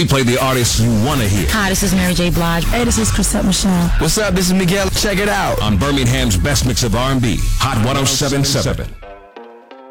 We play the artists you want to hear. Hi, this is Mary J. Blige. Hey, this is Chrisette Michele. What's up? This is Miguel. Check it out On Birmingham's best mix of R&B, Hot 107.7.